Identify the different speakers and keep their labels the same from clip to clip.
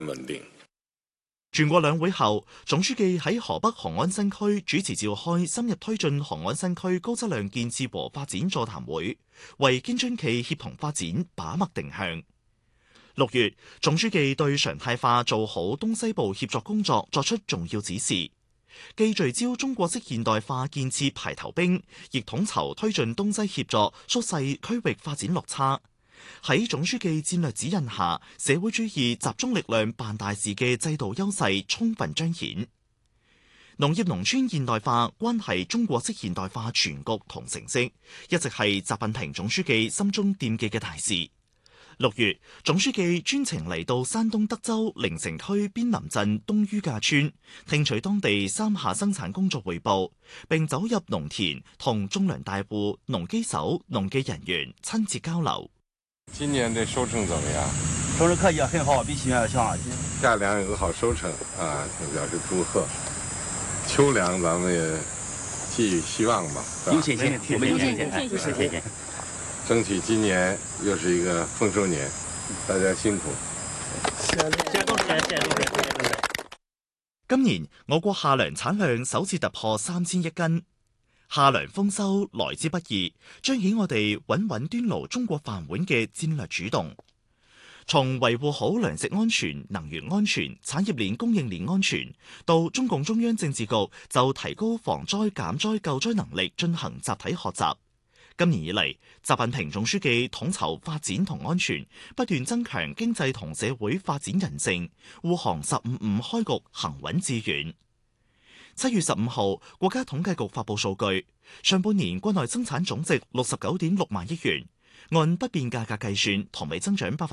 Speaker 1: 穩定。
Speaker 2: 全國兩會後，總書記喺河北雄安新區主持召開深入推進雄安新區高質量建設和發展座談會，為京津冀協同發展把脈定向。6月，總書記對常態化做好東西部協作工作作出重要指示，既聚焦中國式現代化建設排頭兵，亦統籌推進東西協作縮細區域發展落差。喺總書記戰略指引下，社會主義集中力量辦大事嘅制度優勢充分彰顯。農業農村現代化關係中國式現代化全局同成績，一直係習近平總書記心中惦記嘅大事。6月，總書記專程嚟到山東德州靈城區邊林鎮東于架村，聽取當地三下生產工作匯報，並走入農田同種糧大戶、農機手、農技人員親自交流。
Speaker 1: 今年的收成怎麼樣？
Speaker 3: 收成可以很好，比去年要強。
Speaker 1: 夏糧有個好收成啊，就表示祝賀。秋糧咱們也寄予希望吧。
Speaker 3: 有信心，我們有信心，有信心。
Speaker 1: 爭取今年又是一個豐收年，大家辛苦。
Speaker 2: 今年我國夏糧產量首次突破3000億斤。夏糧豐收來之不易，彰顯我哋穩穩端牢中國飯碗嘅戰略主動。從維護好糧食安全、能源安全、產業鏈供應鏈安全，到中共中央政治局就提高防災減災救災能力進行集體學習。今年以嚟，習近平總書記統籌發展同安全，不斷增強經濟同社會發展韌性，護航15+5開局行穩致遠。7月15號，國家統計局發布數據，上半年國內生產總值69.6萬億元，按不變價格計算，同比增長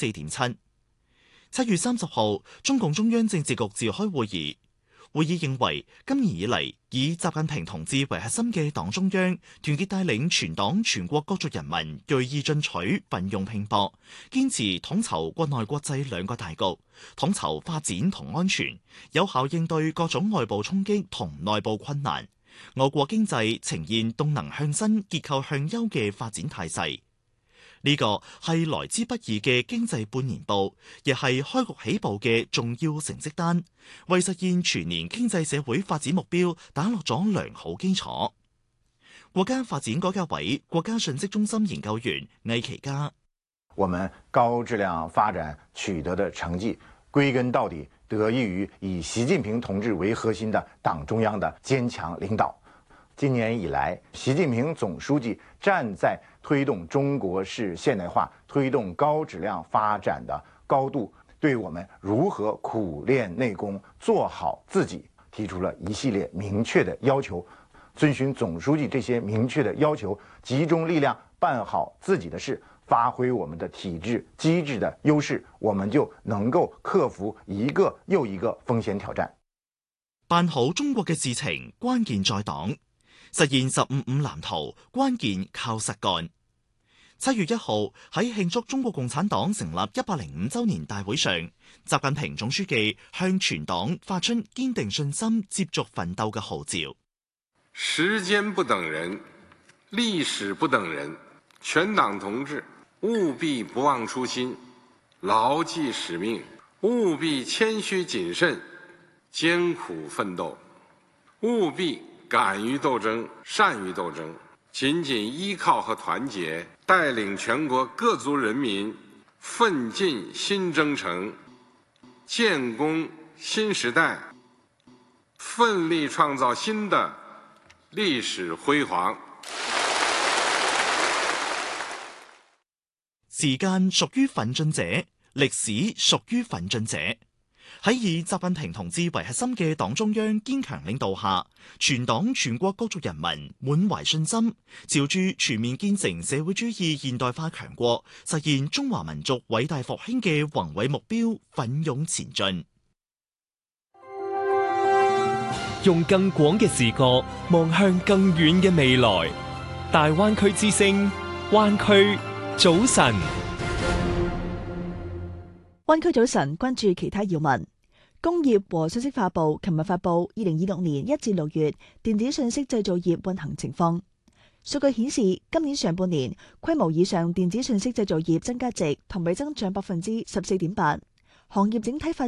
Speaker 2: 4.7%。7月30號，中共中央政治局召開會議，會議認為今年以嚟，以習近平同志為核心嘅黨中央團結帶領全黨全國各族人民銳意進取、奮勇拼搏，堅持統籌國內國際兩個大局，統籌發展同安全，有效應對各種外部衝擊同內部困難。我國經濟呈現動能向新、結構向優嘅發展態勢。呢個係來之不易嘅經濟半年報，亦係開局起步嘅重要成績單，為實現全年經濟社會發展目標打落咗良好基礎。國家發展改革委國家信息中心研究員魏其嘉：
Speaker 4: 我們高質量發展取得的成績，歸根到底得益於以習近平同志為核心的黨中央的堅強領導。今年以來，習近平總書記站在推動中國式現代化、推動高質量發展的高度，對我們如何苦練內功、做好自己，提出了一系列明確的要求。遵循總書記這些明確的要求，集中力量辦好自己的事，發揮我們的體制機制的優勢，我們就能夠克服一個又一個風險挑戰。
Speaker 2: 辦好中國嘅事情，關鍵在黨。實現15+5藍圖，關鍵靠實幹。7月1號喺慶祝中國共產黨成立105週年大會上，習近平總書記向全黨發出堅定信心、接續奮鬥嘅號召。
Speaker 1: 時間不等人，歷史不等人，全黨同志務必不忘初心，牢記使命，務必謙虛謹慎，艱苦奮鬥，務必敢於鬥爭，善於鬥爭，緊緊依靠和團結，帶領全國各族人民奮進新征程，建功新時代，奮力創造新的歷史輝煌。
Speaker 2: 時間屬於奮進者，歷史屬於奮進者。喺以習近平同志為核心嘅黨中央堅強領導下，全黨全國各族人民滿懷信心，朝住全面建成社會主義現代化強國、實現中華民族偉大復興嘅宏偉目標奮勇前進。
Speaker 5: 用更廣嘅視角望向更遠嘅未來，大灣區之聲，灣區早晨。
Speaker 6: 灣區早晨，關注其他要聞。工業和信息化部琴日發布2026年1至6月電子信息製造業運行情況。數據顯示，今年上半年規模以上電子信息製造業增加值同比增長14.8%， 行業整體發